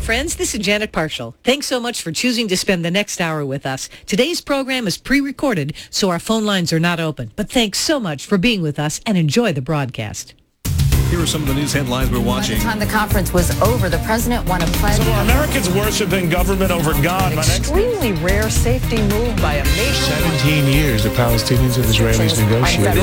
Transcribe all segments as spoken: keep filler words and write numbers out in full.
friends. This is Janet Parshall. Thanks so much for choosing to spend the next hour with us. Today's program is pre-recorded, so our phone lines are not open. But thanks so much for being with us and enjoy the broadcast. Here are some of the news headlines we're watching. By the time the conference was over, the president won a pledge. So are Americans worshiping government over God? An extremely rare safety move by a nation. seventeen years the Palestinians and Israelis negotiated.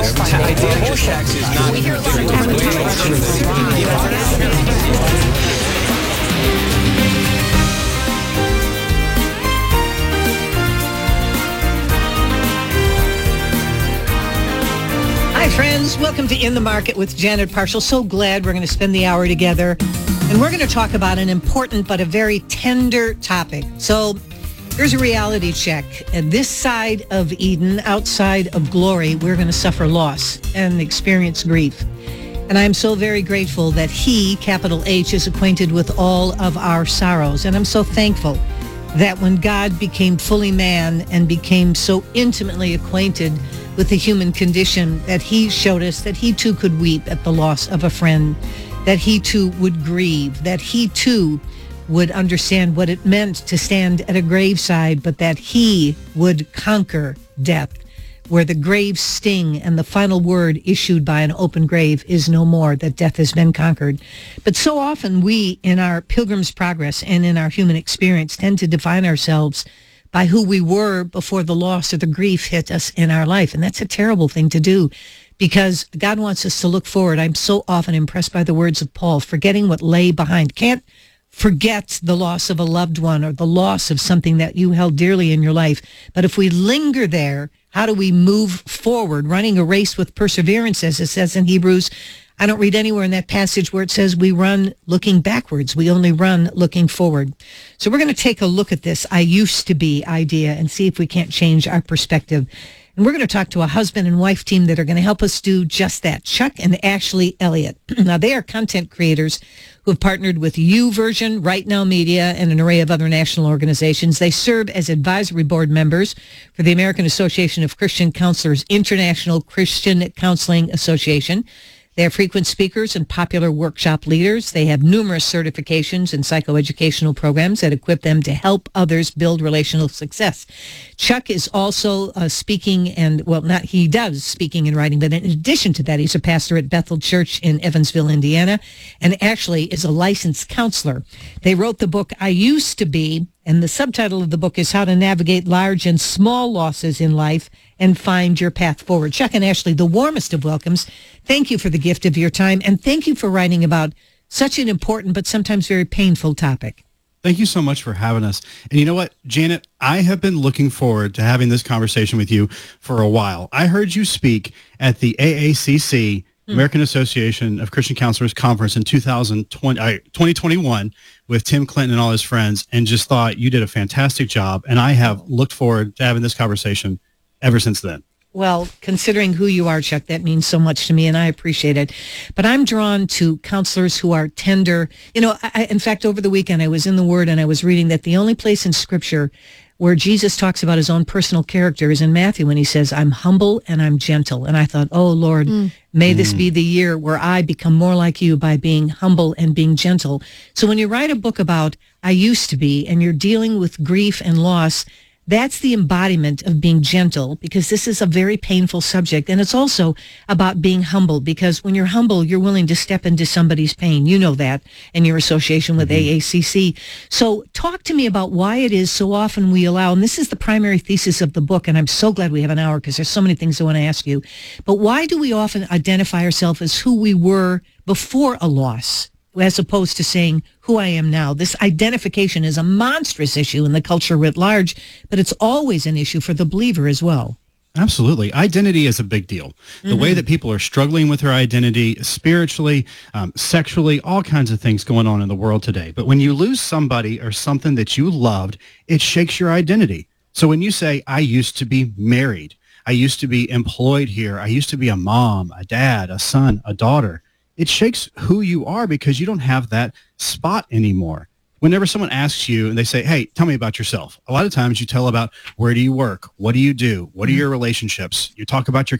Hi, friends. Welcome to In the Market with Janet Parshall. So glad we're going to spend the hour together. And we're going to talk about an important but a very tender topic. So here's a reality check. At this side of Eden, outside of glory, we're going to suffer loss and experience grief. And I'm so very grateful that he, capital H, is acquainted with all of our sorrows. And I'm so thankful that when God became fully man and became so intimately acquainted with the human condition, that he showed us that he too could weep at the loss of a friend, that he too would grieve, that he too would understand what it meant to stand at a graveside, but that he would conquer death, where the grave's sting and the final word issued by an open grave is no more, that death has been conquered. But so often we, in our Pilgrim's Progress and in our human experience, tend to define ourselves by who we were before the loss or the grief hit us in our life. And that's a terrible thing to do, because God wants us to look forward. I'm so often impressed by the words of Paul, forgetting what lay behind. Can't forget the loss of a loved one or the loss of something that you held dearly in your life. But if we linger there, how do we move forward, running a race with perseverance, as it says in Hebrews? I don't read anywhere in that passage where it says we run looking backwards. We only run looking forward. So we're going to take a look at this I used to be idea and see if we can't change our perspective. And we're going to talk to a husband and wife team that are going to help us do just that, Chuck and Ashley Elliott. Now, they are content creators who have partnered with YouVersion, Right Now Media, and an array of other national organizations. They serve as advisory board members for the American Association of Christian Counselors International Christian Counseling Association. They are frequent speakers and popular workshop leaders. They have numerous certifications and psychoeducational programs that equip them to help others build relational success. Chuck is also uh, speaking and, well, not he does speaking and writing, but in addition to that, he's a pastor at Bethel Church in Evansville, Indiana, and actually is a licensed counselor. They wrote the book I Used to Be, and the subtitle of the book is How to Navigate Large and Small Losses in Life and Find Your Path Forward. Chuck and Ashley, the warmest of welcomes. Thank you for the gift of your time, and thank you for writing about such an important but sometimes very painful topic. Thank you so much for having us. And you know what, Janet, I have been looking forward to having this conversation with you for a while. I heard you speak at the A A C C, American Association of Christian Counselors Conference in two thousand twenty, uh, twenty twenty-one with Tim Clinton and all his friends, and just thought you did a fantastic job. And I have looked forward to having this conversation ever since then. Well, considering who you are, Chuck, that means so much to me, and I appreciate it. But I'm drawn to counselors who are tender. You know, I, in fact, over the weekend, I was in the Word and I was reading that the only place in Scripture where Jesus talks about his own personal character is in Matthew when he says, I'm humble and I'm gentle. And I thought, oh, Lord, mm. may mm. this be the year where I become more like you by being humble and being gentle. So when you write a book about I used to be and you're dealing with grief and loss, that's the embodiment of being gentle, because this is a very painful subject. And it's also about being humble, because when you're humble, you're willing to step into somebody's pain. You know that in your association with mm-hmm. A A C C. So talk to me about why it is so often we allow, and this is the primary thesis of the book, and I'm so glad we have an hour because there's so many things I want to ask you. But why do we often identify ourselves as who we were before a loss, as opposed to saying who I am now? This identification is a monstrous issue in the culture writ large, but it's always an issue for the believer as well. Absolutely. Identity is a big deal. The mm-hmm. way that people are struggling with their identity spiritually, um, sexually, all kinds of things going on in the world today. But when you lose somebody or something that you loved, it shakes your identity. So when you say, I used to be married, I used to be employed here, I used to be a mom, a dad, a son, a daughter, it shakes who you are because you don't have that spot anymore. Whenever someone asks you and they say, hey, tell me about yourself, a lot of times you tell about where do you work? What do you do? What are your relationships? You talk about your